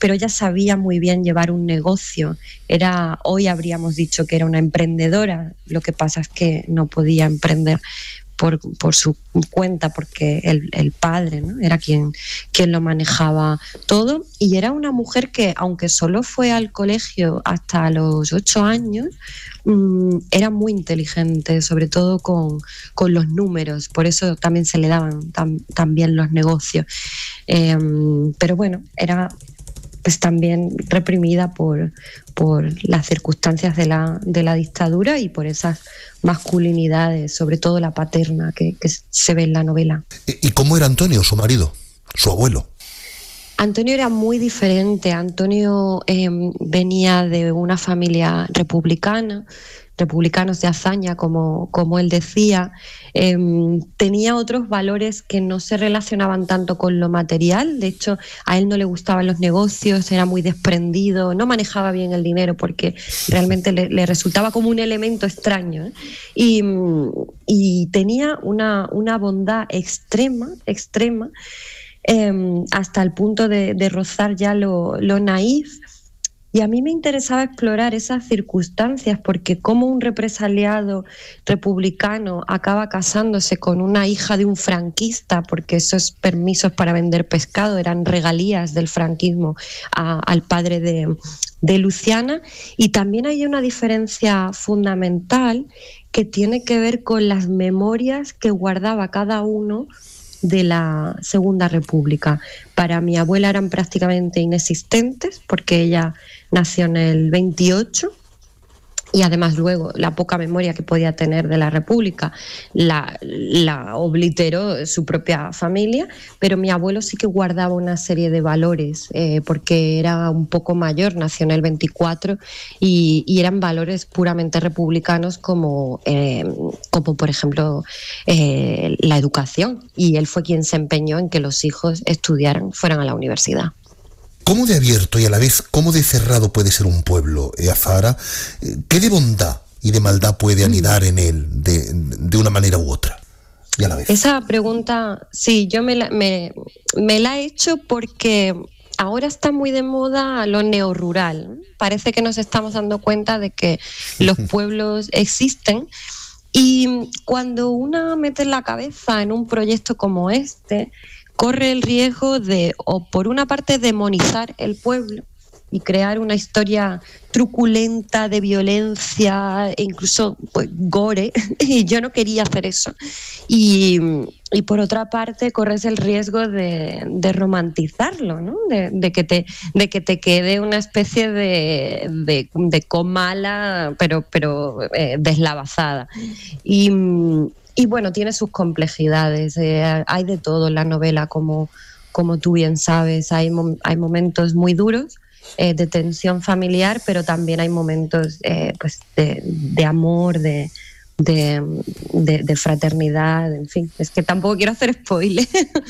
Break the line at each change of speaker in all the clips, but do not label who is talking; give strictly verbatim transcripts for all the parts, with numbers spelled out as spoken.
pero ella sabía muy bien llevar un negocio. Era, hoy habríamos dicho que era una emprendedora, lo que pasa es que no podía emprender Por, por su cuenta, porque el, el padre, ¿no?, era quien, quien lo manejaba todo, y era una mujer que, aunque solo fue al colegio hasta los ocho años, mmm, era muy inteligente, sobre todo con, con los números, por eso también se le daban tan, tan bien los negocios. Eh, pero bueno, era pues también reprimida por, por las circunstancias de la, de la dictadura y por esas masculinidades, sobre todo la paterna que, que se ve en la novela.
¿Y cómo era Antonio, su marido, su abuelo?
Antonio era muy diferente. Antonio eh, venía de una familia republicana, republicanos de hazaña, como, como él decía. Eh, tenía otros valores que no se relacionaban tanto con lo material. De hecho, a él no le gustaban los negocios, era muy desprendido, no manejaba bien el dinero porque realmente le, le resultaba como un elemento extraño, ¿eh? Y, y tenía una, una bondad extrema, extrema, Eh, hasta el punto de, de rozar ya lo, lo naif. Y a mí me interesaba explorar esas circunstancias, porque cómo un represaliado republicano acaba casándose con una hija de un franquista, porque esos permisos para vender pescado eran regalías del franquismo a, al padre de, de Luciana. Y también hay una diferencia fundamental que tiene que ver con las memorias que guardaba cada uno de la Segunda República. Para mi abuela eran prácticamente inexistentes porque ella nació en el veintiocho y además luego la poca memoria que podía tener de la República la, la obliteró su propia familia, pero mi abuelo sí que guardaba una serie de valores eh, porque era un poco mayor, nació en el veinticuatro y, y eran valores puramente republicanos como, eh, como por ejemplo eh, la educación, y él fue quien se empeñó en que los hijos estudiaran, fueran a la universidad.
¿Cómo de abierto y a la vez cómo de cerrado puede ser un pueblo, eh, Azahara? ¿Qué de bondad y de maldad puede anidar en él de, de una manera u otra? Y a la vez.
Esa pregunta, sí, yo me la, me, me la he hecho porque ahora está muy de moda lo neorrural. Parece que nos estamos dando cuenta de que los pueblos existen. Y cuando una mete la cabeza en un proyecto como este, corre el riesgo de, o por una parte, demonizar el pueblo y crear una historia truculenta de violencia e incluso pues, gore, y yo no quería hacer eso. Y, y por otra parte, corres el riesgo de, de romantizarlo, ¿no? de, de, que te, de que te quede una especie de, de, de comala, pero, pero eh, deslavazada. Y... Y bueno, tiene sus complejidades, eh, hay de todo en la novela, como, como tú bien sabes, hay, mom- hay momentos muy duros eh, de tensión familiar, pero también hay momentos eh, pues de, de amor, de, de, de, de fraternidad, en fin, es que tampoco quiero hacer spoiler.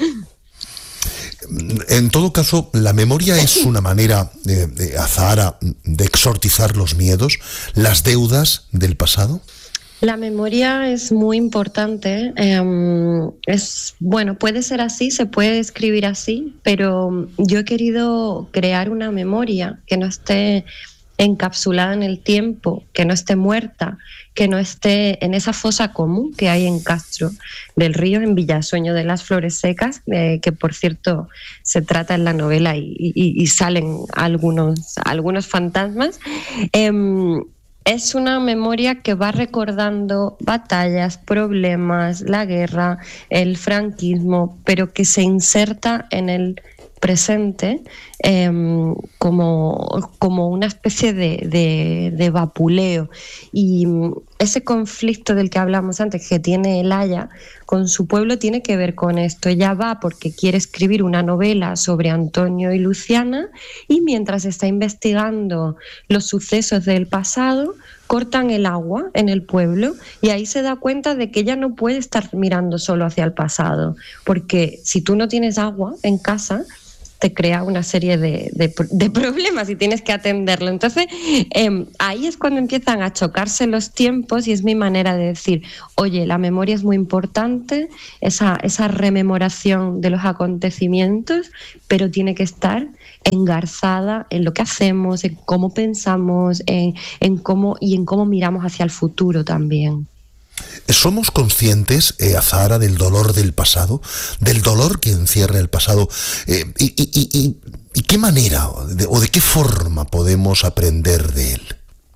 En todo caso, la memoria es una manera, eh, de Azahara, de exorcizar los miedos, las deudas del pasado.
La memoria es muy importante. Eh, es, bueno, puede ser así, se puede escribir así, pero yo he querido crear una memoria que no esté encapsulada en el tiempo, que no esté muerta, que no esté en esa fosa común que hay en Castro del Río, en Villasueño de las Flores Secas, eh, que por cierto se trata en la novela y, y, y salen algunos, algunos fantasmas. Eh, Es una memoria que va recordando batallas, problemas, la guerra, el franquismo, pero que se inserta en el presente eh, como, como una especie de, de, de vapuleo. Y ese conflicto del que hablamos antes que tiene Elaya con su pueblo tiene que ver con esto. Ella va porque quiere escribir una novela sobre Antonio y Luciana, y mientras está investigando los sucesos del pasado, cortan el agua en el pueblo, y ahí se da cuenta de que ella no puede estar mirando solo hacia el pasado, porque si tú no tienes agua en casa, te crea una serie de, de, de problemas y tienes que atenderlo. Entonces, eh, ahí es cuando empiezan a chocarse los tiempos y es mi manera de decir, oye, la memoria es muy importante, esa, esa rememoración de los acontecimientos, pero tiene que estar engarzada en lo que hacemos, en cómo pensamos, en, en cómo y en cómo miramos hacia el futuro también.
¿Somos conscientes, eh, Azahara, del dolor del pasado, del dolor que encierra el pasado? Eh, y, y, y, ¿Y qué manera de, o de qué forma podemos aprender de él?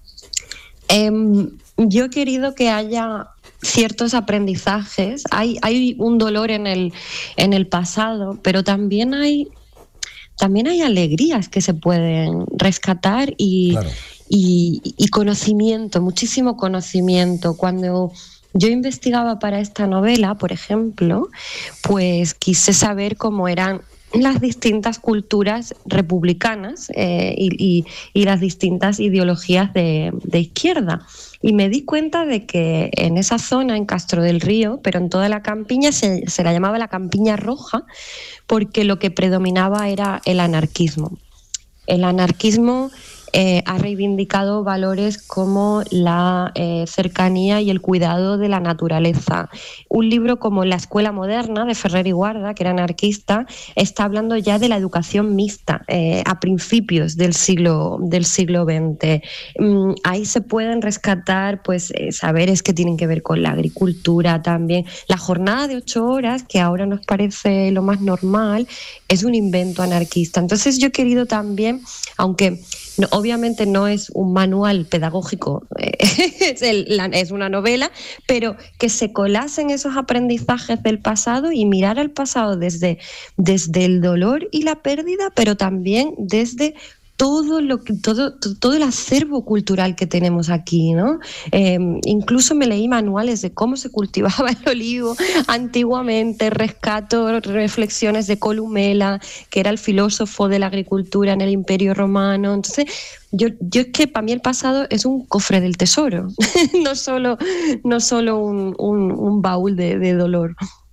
Eh, yo he querido que haya ciertos aprendizajes. Hay, hay un dolor en el, en el pasado, pero también hay, también hay alegrías que se pueden rescatar y, claro. y, y conocimiento, muchísimo conocimiento. Cuando yo investigaba para esta novela, por ejemplo, pues quise saber cómo eran las distintas culturas republicanas eh, y, y, y las distintas ideologías de, de izquierda. Y me di cuenta de que en esa zona, en Castro del Río, pero en toda la campiña, se, se la llamaba la campiña roja, porque lo que predominaba era el anarquismo. El anarquismo eh, ha reivindicado valores como la eh, cercanía y el cuidado de la naturaleza. Un libro como La Escuela Moderna, de Ferrer y Guarda, que era anarquista, está hablando ya de la educación mixta eh, a principios del siglo, del siglo veinte. Mm, ahí se pueden rescatar pues, eh, saberes que tienen que ver con la agricultura también. La jornada de ocho horas, que ahora nos parece lo más normal, es un invento anarquista. Entonces yo he querido también, aunque no, obviamente no es un manual pedagógico, eh, es, el, la, es una novela, pero que se colasen esos aprendizajes del pasado y mirar al pasado desde, desde el dolor y la pérdida, pero también desde todo lo que todo todo el acervo cultural que tenemos aquí, ¿no? Eh, incluso me leí manuales de cómo se cultivaba el olivo antiguamente, rescato reflexiones de Columela, que era el filósofo de la agricultura en el Imperio Romano. Entonces, yo, yo es que para mí el pasado es un cofre del tesoro, no solo, no solo un, un, un baúl de, de dolor.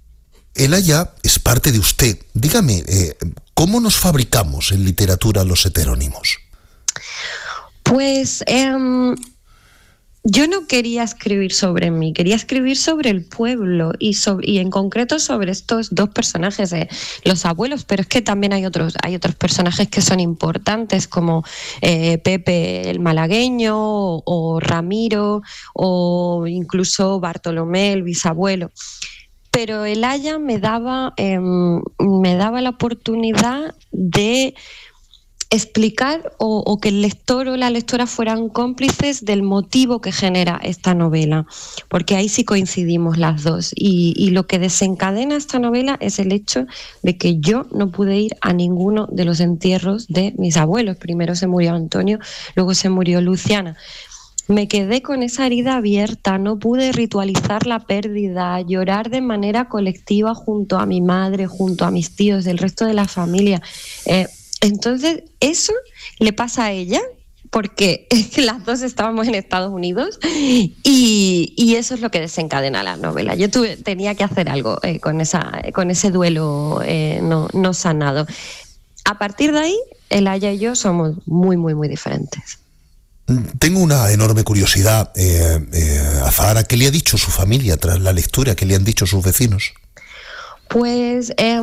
El Aya es parte de usted. Dígame, eh, ¿cómo nos fabricamos en literatura los heterónimos?
Pues eh, yo no quería escribir sobre mí, quería escribir sobre el pueblo y, sobre, y en concreto sobre estos dos personajes, eh, los abuelos, pero es que también hay otros, hay otros personajes que son importantes como eh, Pepe el malagueño o, o Ramiro o incluso Bartolomé el bisabuelo. Pero el Aya me daba, eh, me daba la oportunidad de explicar o, o que el lector o la lectora fueran cómplices del motivo que genera esta novela, porque ahí sí coincidimos las dos. Y, y lo que desencadena esta novela es el hecho de que yo no pude ir a ninguno de los entierros de mis abuelos. Primero se murió Antonio, luego se murió Luciana. Me quedé con esa herida abierta, no pude ritualizar la pérdida, llorar de manera colectiva junto a mi madre, junto a mis tíos, del resto de la familia. Eh, entonces, eso le pasa a ella, porque las dos estábamos en Estados Unidos y, y eso es lo que desencadena la novela. Yo tuve, tenía que hacer algo eh, con, esa, con ese duelo eh, no, no sanado. A partir de ahí, el Aya y yo somos muy, muy, muy diferentes.
Tengo una enorme curiosidad, eh, eh, Azahara, ¿qué le ha dicho su familia tras la lectura? ¿Qué le han dicho sus vecinos?
Pues eh,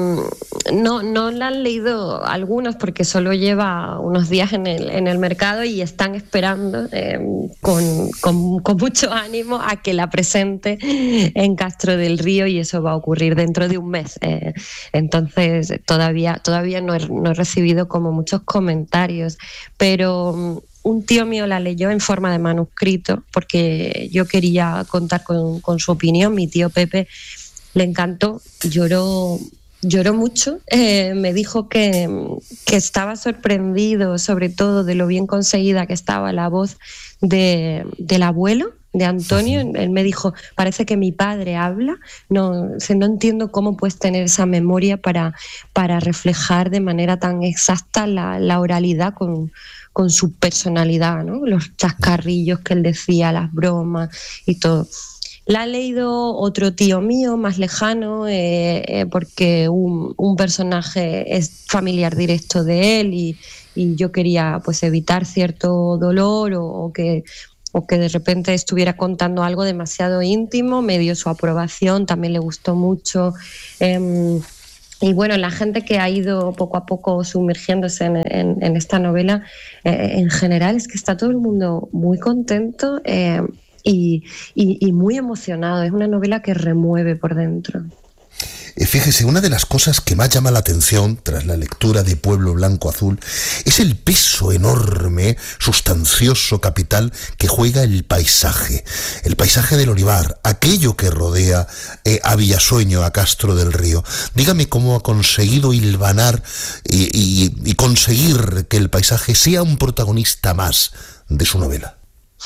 no, no la han leído algunos porque solo lleva unos días en el, en el mercado y están esperando eh, con, con, con mucho ánimo a que la presente en Castro del Río y eso va a ocurrir dentro de un mes. Eh, entonces todavía, todavía no he, no he recibido como muchos comentarios, pero un tío mío la leyó en forma de manuscrito porque yo quería contar con, con su opinión. Mi tío Pepe le encantó, lloró, lloró mucho, eh, me dijo que, que estaba sorprendido sobre todo de lo bien conseguida que estaba la voz de, del abuelo, de Antonio. Él me dijo, parece que mi padre habla, no, no entiendo cómo puedes tener esa memoria para, para reflejar de manera tan exacta la, la oralidad con, con su personalidad, ¿no? Los chascarrillos que él decía, las bromas y todo. La ha leído otro tío mío más lejano, eh, eh, porque un, un personaje es familiar directo de él y, y yo quería pues evitar cierto dolor o, o que o que de repente estuviera contando algo demasiado íntimo. Me dio su aprobación, también le gustó mucho. Eh, y bueno, la gente que ha ido poco a poco sumergiéndose en, en, en esta novela, eh, en general es que está todo el mundo muy contento eh, y, y, y muy emocionado. Es una novela que remueve por dentro.
Fíjese, una de las cosas que más llama la atención tras la lectura de Pueblo Blanco Azul es el peso enorme, sustancioso, capital que juega el paisaje, el paisaje del olivar, aquello que rodea eh, a Villasueño, a Castro del Río. Dígame cómo ha conseguido hilvanar y, y, y conseguir que el paisaje sea un protagonista más de su novela.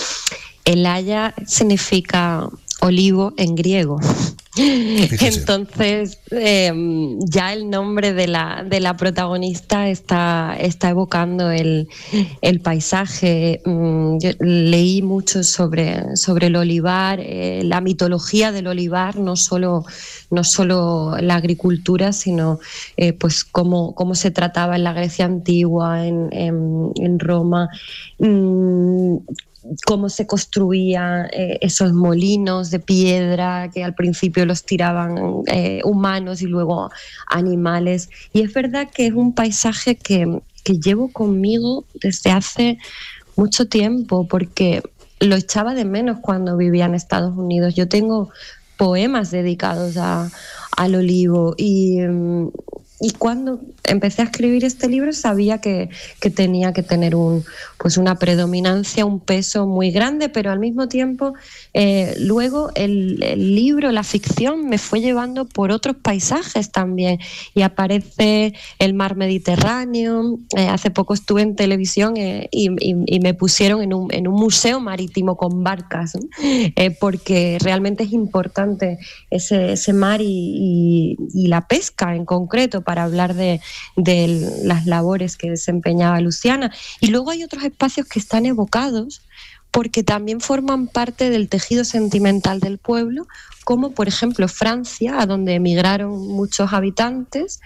El haya significa olivo en griego. Fíjese. Entonces, eh, ya el nombre de la, de la protagonista está, está evocando el, el paisaje. Yo leí mucho sobre, sobre el olivar, eh, la mitología del olivar, no solo, no solo la agricultura, sino eh, pues cómo, cómo se trataba en la Grecia antigua, en, en, en Roma. Mm, cómo se construían eh, esos molinos de piedra que al principio los tiraban eh, humanos y luego animales. Y es verdad que es un paisaje que, que llevo conmigo desde hace mucho tiempo, porque lo echaba de menos cuando vivía en Estados Unidos. Yo tengo poemas dedicados a, al olivo y... Y cuando empecé a escribir este libro sabía que, que tenía que tener un, pues una predominancia, un peso muy grande, pero al mismo tiempo eh, luego el, el libro, la ficción, me fue llevando por otros paisajes también. Y aparece el mar Mediterráneo. Eh, hace poco estuve en televisión eh, y, y, y me pusieron en un, en un museo marítimo con barcas, ¿no? eh, porque realmente es importante ese, ese mar y, y, y la pesca en concreto, para hablar de, de las labores que desempeñaba Luciana. Y luego hay otros espacios que están evocados porque también forman parte del tejido sentimental del pueblo, como por ejemplo Francia, a donde emigraron muchos habitantes,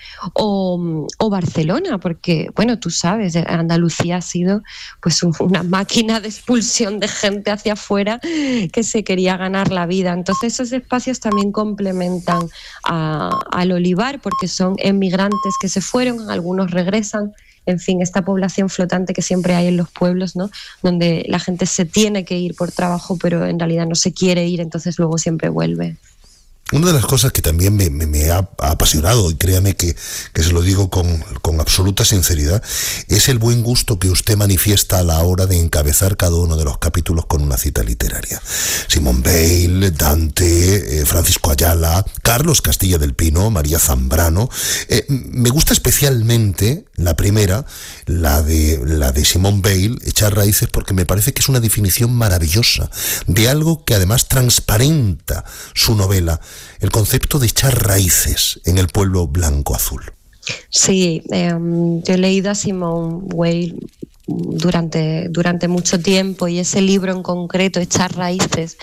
o, o Barcelona, porque bueno, tú sabes, Andalucía ha sido pues una máquina de expulsión de gente hacia afuera que se quería ganar la vida. Entonces esos espacios también complementan a, al olivar, porque son emigrantes que se fueron, algunos regresan. En fin, esta población flotante que siempre hay en los pueblos, ¿no? Donde la gente se tiene que ir por trabajo, pero en realidad no se quiere ir, entonces luego siempre vuelve.
Una de las cosas que también me, me, me ha apasionado, y créame que, que se lo digo con, con absoluta sinceridad, es el buen gusto que usted manifiesta a la hora de encabezar cada uno de los capítulos con una cita literaria. Simone Weil, Dante, eh, Francisco Ayala, Carlos Castilla del Pino, María Zambrano. Eh, me gusta especialmente la primera, la de, la de Simone Weil, Echar raíces, porque me parece que es una definición maravillosa de algo que además transparenta su novela, el concepto de echar raíces en el pueblo blanco azul.
Sí, eh, yo he leído a Simone Weil durante, durante mucho tiempo y ese libro en concreto, Echar raíces,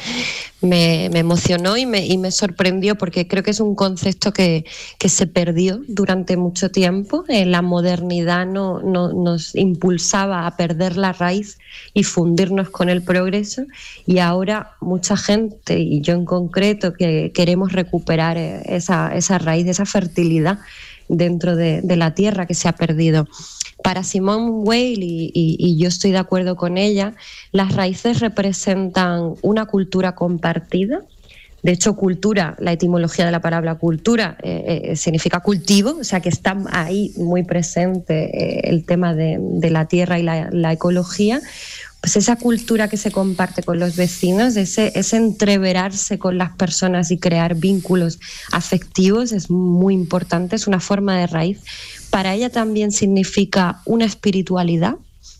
me, me emocionó y me, y me sorprendió, porque creo que es un concepto que, que se perdió durante mucho tiempo. Eh, la modernidad no, no, nos impulsaba a perder la raíz y fundirnos con el progreso, y ahora mucha gente, y yo en concreto, que queremos recuperar esa, esa raíz, esa fertilidad dentro de, de la tierra que se ha perdido. Para Simone Weil, y, y, y yo estoy de acuerdo con ella, las raíces representan una cultura compartida. De hecho, cultura, la etimología de la palabra cultura eh, eh, significa cultivo, o sea que está ahí muy presente eh, el tema de, de la tierra y la, la ecología. Pues esa cultura que se comparte con los vecinos, ese, ese entreverarse con las personas y crear vínculos afectivos es muy importante, es una forma de raíz. Para ella también significa una espiritualidad,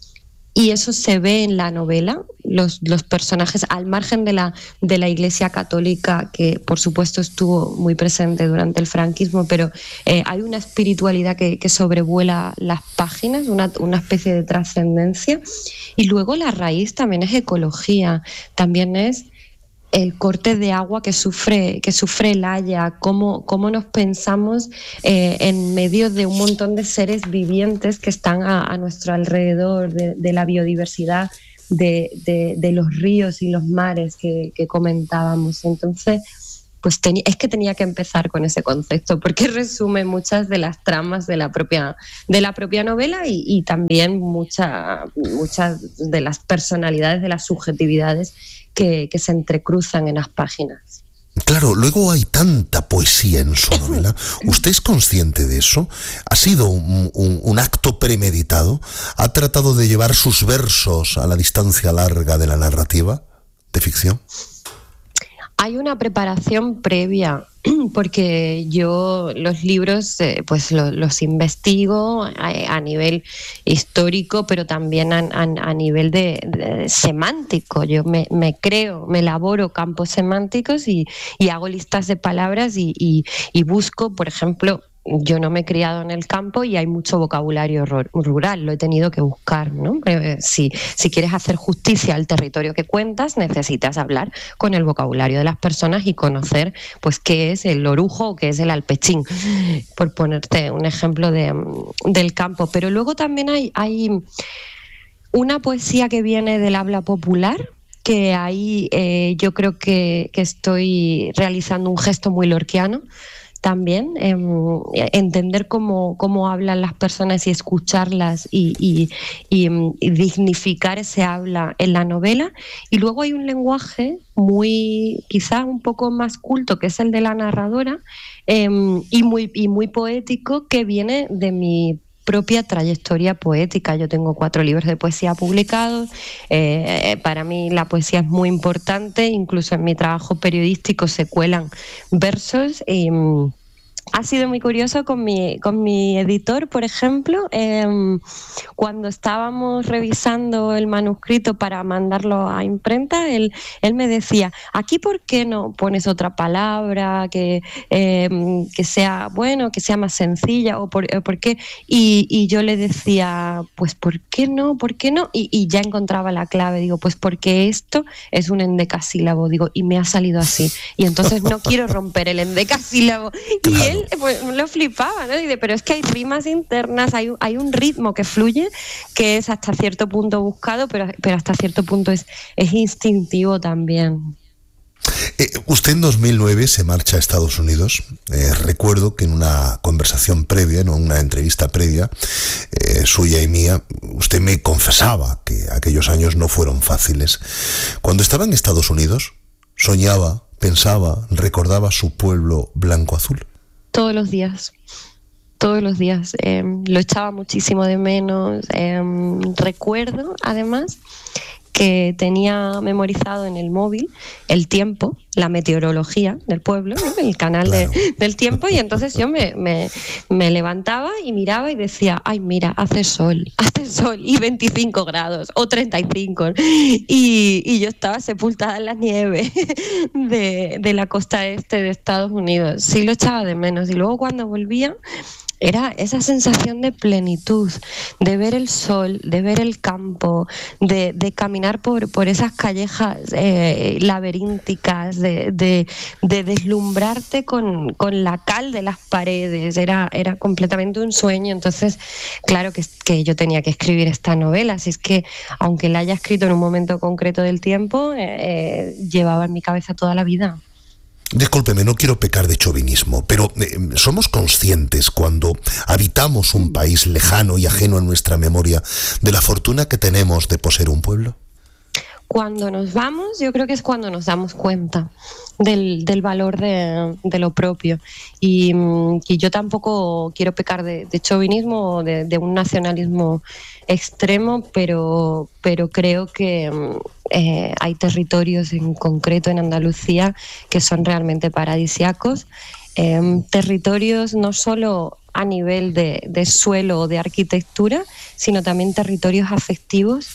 y eso se ve en la novela. Los, los personajes, al margen de la, de la Iglesia Católica, que por supuesto estuvo muy presente durante el franquismo, pero eh, hay una espiritualidad que, que sobrevuela las páginas, una, una especie de trascendencia. Y luego la raíz también es ecología, también es el corte de agua que sufre, que sufre el Haya, cómo, cómo nos pensamos eh, en medio de un montón de seres vivientes que están a, a nuestro alrededor, de, de la biodiversidad, de, de, de los ríos y los mares que, que comentábamos. Entonces, pues tenía, es que tenía que empezar con ese concepto, porque resume muchas de las tramas de la propia, de la propia novela y, y también mucha, muchas de las personalidades, de las subjetividades que, que se entrecruzan en las páginas.
Claro, luego hay tanta poesía en su novela. ¿Usted es consciente de eso? ¿Ha sido un, un, un acto premeditado? ¿Ha tratado de llevar sus versos a la distancia larga de la narrativa de ficción?
Hay una preparación previa, porque yo los libros eh, pues lo, los investigo a, a nivel histórico, pero también a, a, a nivel de, de semántico. Yo me, me creo, me elaboro campos semánticos y, y hago listas de palabras y, y, y busco, por ejemplo, yo no me he criado en el campo y hay mucho vocabulario rural, lo he tenido que buscar, ¿no? Eh, si, si quieres hacer justicia al territorio que cuentas, necesitas hablar con el vocabulario de las personas y conocer, pues, qué es el orujo o qué es el alpechín, por ponerte un ejemplo de, del campo. Pero luego también hay, hay una poesía que viene del habla popular, que ahí eh, yo creo que, que estoy realizando un gesto muy lorquiano. También eh, entender cómo, cómo hablan las personas y escucharlas y, y, y, y dignificar ese habla en la novela. Y luego hay un lenguaje muy, quizás un poco más culto, que es el de la narradora, eh, y, muy, y muy poético, que viene de mi propia trayectoria poética. Yo tengo cuatro libros de poesía publicados. Eh, para mí la poesía es muy importante, incluso en mi trabajo periodístico se cuelan versos. Y, um, ha sido muy curioso con mi, con mi editor, por ejemplo, eh, cuando estábamos revisando el manuscrito para mandarlo a imprenta, él, él me decía, aquí ¿por qué no pones otra palabra que, eh, que sea, bueno, que sea más sencilla? O por, ¿por qué? Y, y yo le decía, pues ¿por qué no? ¿Por qué no? Y, y ya encontraba la clave, digo, pues porque esto es un endecasílabo, digo, y me ha salido así. Y entonces no quiero romper el endecasílabo. Y él pues lo flipaba, ¿no? Dice, pero es que hay rimas internas, hay, hay un ritmo que fluye, que es hasta cierto punto buscado, pero, pero hasta cierto punto es, es instintivo también.
Eh, usted en dos mil nueve se marcha a Estados Unidos. Eh, recuerdo que en una conversación previa, en una entrevista previa, eh, suya y mía, usted me confesaba que aquellos años no fueron fáciles. Cuando estaba en Estados Unidos, soñaba, pensaba, recordaba su pueblo blanco-azul.
Todos los días, todos los días. Eh, lo echaba muchísimo de menos. Eh, recuerdo, además, que tenía memorizado en el móvil el tiempo, la meteorología del pueblo, ¿no? El canal claro. de, del tiempo, y entonces yo me, me, me levantaba y miraba y decía, ay, mira, hace sol, hace sol, y veinticinco grados, o treinta y cinco, y, y yo estaba sepultada en la nieve de, de la costa este de Estados Unidos. Sí lo echaba de menos, y luego cuando volvía, era esa sensación de plenitud, de ver el sol, de ver el campo, de, de caminar por, por esas callejas eh, laberínticas, de, de, de deslumbrarte con, con la cal de las paredes. Era, era completamente un sueño. Entonces, claro que, que yo tenía que escribir esta novela. Así es que, aunque la haya escrito en un momento concreto del tiempo, eh, llevaba en mi cabeza toda la vida.
Discúlpeme, no quiero pecar de chauvinismo, pero eh, ¿somos conscientes cuando habitamos un país lejano y ajeno a nuestra memoria de la fortuna que tenemos de poseer un pueblo?
Cuando nos vamos, yo creo que es cuando nos damos cuenta del, del valor de, de lo propio. Y, y yo tampoco quiero pecar de, de chauvinismo o de, de un nacionalismo extremo, pero, pero creo que eh, hay territorios en concreto en Andalucía que son realmente paradisíacos. Eh, territorios no solo a nivel de, de suelo o de arquitectura, sino también territorios afectivos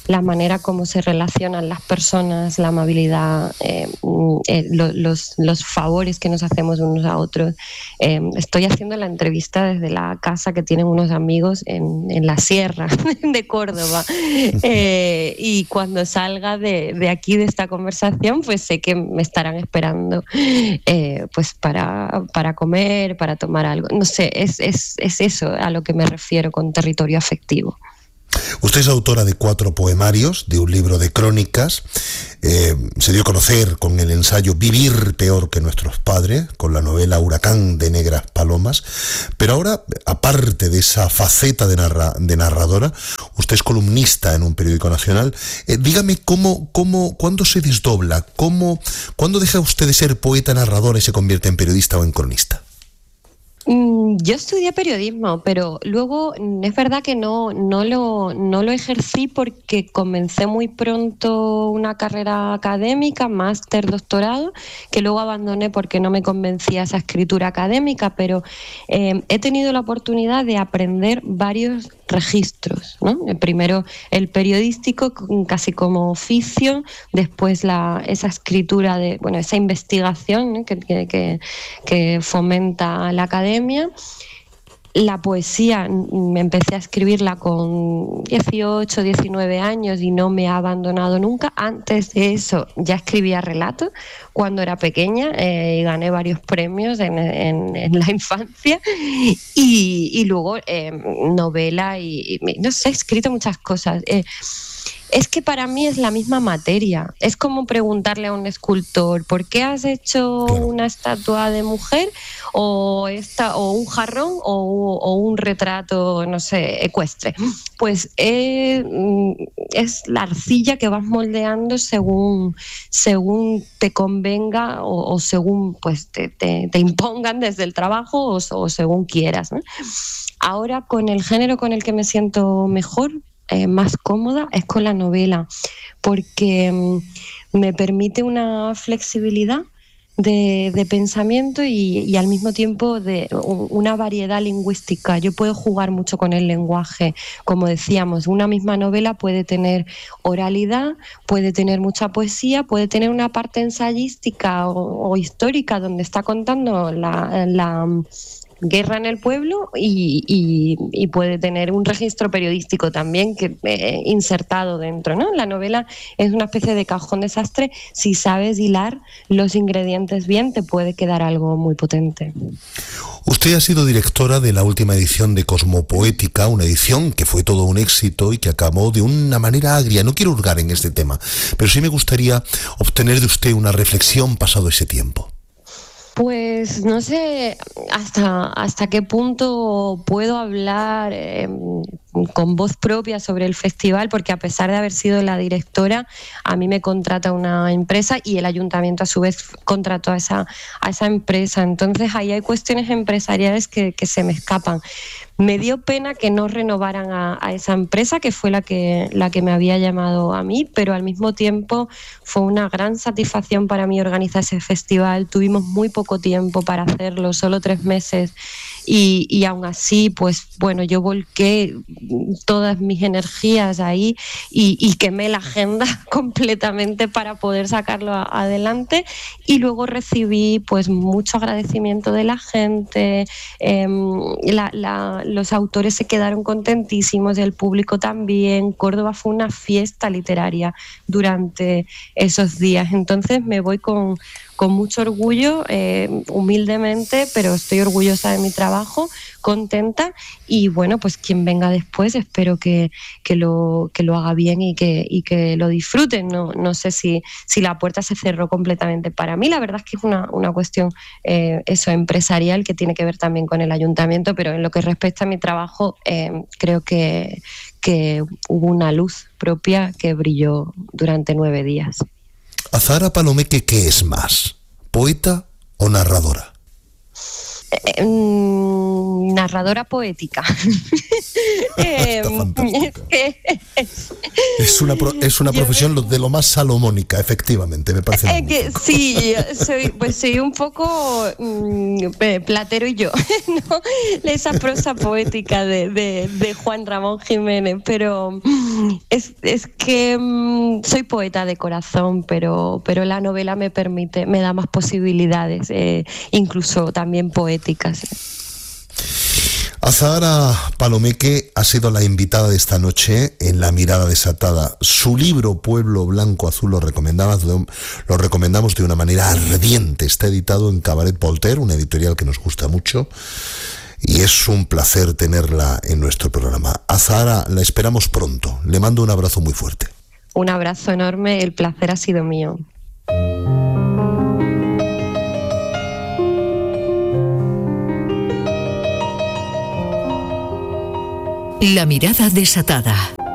la manera como se relacionan las personas, la amabilidad, eh, eh, lo, los, los favores que nos hacemos unos a otros. Eh, estoy haciendo la entrevista desde la casa que tienen unos amigos en, en la sierra de Córdoba, eh, y cuando salga de, de aquí, de esta conversación, pues sé que me estarán esperando eh, pues para, para comer, para tomar algo. No sé, es, es, es eso a lo que me refiero con territorio afectivo.
Usted es autora de cuatro poemarios, de un libro de crónicas. Eh, se dio a conocer con el ensayo Vivir peor que nuestros padres, con la novela Huracán de negras palomas. Pero ahora, aparte de esa faceta de, narra, de narradora, usted es columnista en un periódico nacional. Eh, dígame cómo, cómo, cuándo se desdobla, cómo, cuándo deja usted de ser poeta narradora y se convierte en periodista o en cronista.
Yo estudié periodismo, pero luego es verdad que no, no, lo, no lo ejercí porque comencé muy pronto una carrera académica, máster, doctorado, que luego abandoné porque no me convencía esa escritura académica, pero eh, he tenido la oportunidad de aprender varios registros, ¿no? Primero el periodístico, casi como oficio, después la, esa escritura, de, bueno, esa investigación, ¿no? que, que, que fomenta la academia. La poesía, me empecé a escribirla con dieciocho, diecinueve años y no me ha abandonado nunca. Antes de eso ya escribía relatos cuando era pequeña, eh, y gané varios premios en, en, en la infancia, y, y luego eh, novela y, y no sé, he escrito muchas cosas. Eh, Es que para mí es la misma materia. Es como preguntarle a un escultor, ¿por qué has hecho una estatua de mujer o, esta, o un jarrón o, o un retrato, no sé, ecuestre? Pues eh, es la arcilla que vas moldeando según, según te convenga o, o según pues te, te, te impongan desde el trabajo o, o según quieras, ¿no? Ahora, con el género con el que me siento mejor, Eh, más cómoda, es con la novela, porque um, me permite una flexibilidad de, de pensamiento y, y al mismo tiempo de un, una variedad lingüística. Yo puedo jugar mucho con el lenguaje. Como decíamos, una misma novela puede tener oralidad, puede tener mucha poesía, puede tener una parte ensayística o, o histórica donde está contando la... la guerra en el pueblo y, y, y puede tener un registro periodístico también que eh, insertado dentro, ¿no? La novela es una especie de cajón desastre. Si sabes hilar los ingredientes bien, te puede quedar algo muy potente.
Usted ha sido directora de la última edición de Cosmopoética, una edición que fue todo un éxito y que acabó de una manera agria. No quiero hurgar en este tema, pero sí me gustaría obtener de usted una reflexión pasado ese tiempo.
Pues no sé hasta, hasta qué punto puedo hablar eh, con voz propia sobre el festival, porque a pesar de haber sido la directora, a mí me contrata una empresa y el ayuntamiento a su vez contrató a esa, a esa empresa. Entonces ahí hay cuestiones empresariales que, que se me escapan. Me dio pena que no renovaran a, a esa empresa, que fue la que, la que me había llamado a mí, pero al mismo tiempo fue una gran satisfacción para mí organizar ese festival. Tuvimos muy poco tiempo para hacerlo, solo tres meses, y, y aún así, pues bueno, yo volqué todas mis energías ahí y, y quemé la agenda completamente para poder sacarlo a, adelante, y luego recibí pues mucho agradecimiento de la gente. eh, la, la Los autores se quedaron contentísimos, el público también. Córdoba fue una fiesta literaria durante esos días. Entonces me voy con, con mucho orgullo, eh, humildemente, pero estoy orgullosa de mi trabajo, contenta, y bueno, pues quien venga después espero que, que, lo, que lo haga bien y que, y que lo disfruten. No, no sé si, si la puerta se cerró completamente para mí. La verdad es que es una, una cuestión eh, eso, empresarial, que tiene que ver también con el ayuntamiento, pero en lo que respecta a mi trabajo, eh, creo que, que hubo una luz propia que brilló durante nueve días.
Azahara Palomeque, ¿qué es más? ¿Poeta o narradora?
Eh, mm, narradora poética. eh,
Está fantástica.
es,
Es una, pro, es una profesión me... de lo más salomónica, efectivamente, me parece.
Eh, que, sí, soy, pues soy un poco mmm, Platero y yo, ¿no? Esa prosa poética de, de, de Juan Ramón Jiménez, pero es, es que mmm, soy poeta de corazón, pero, pero la novela me permite, me da más posibilidades, eh, incluso también poéticas.
Azahara Palomeque ha sido la invitada de esta noche en La Mirada Desatada. Su libro Pueblo Blanco Azul lo recomendamos, lo recomendamos de una manera ardiente. Está editado en Cabaret Voltaire, una editorial que nos gusta mucho, y es un placer tenerla en nuestro programa. Azahara, la esperamos pronto. Le mando un abrazo muy fuerte.
Un abrazo enorme, el placer ha sido mío.
La Mirada Desatada.